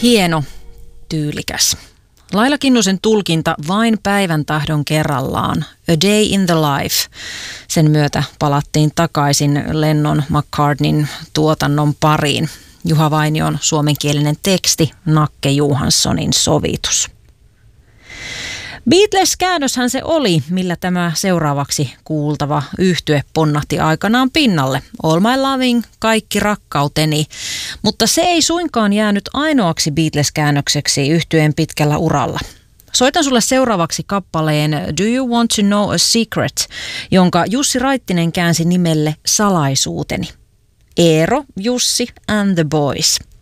Hieno, tyylikäs. Laila Kinnusen tulkinta Vain päivän tahdon kerrallaan, A Day in the Life. Sen myötä palattiin takaisin Lennon McCartneyn tuotannon pariin. Juha Vainion suomenkielinen teksti, Nakke Johanssonin sovitus. Beatles-käännöshän se oli, millä tämä seuraavaksi kuultava yhtye ponnahti aikanaan pinnalle. All My Loving, Kaikki rakkauteni. Mutta se ei suinkaan jäänyt ainoaksi Beatles-käännökseksi yhtyeen pitkällä uralla. Soitan sulle seuraavaksi kappaleen Do You Want to Know a Secret, jonka Jussi Raittinen käänsi nimelle Salaisuuteni. Eero, Jussi and the Boys.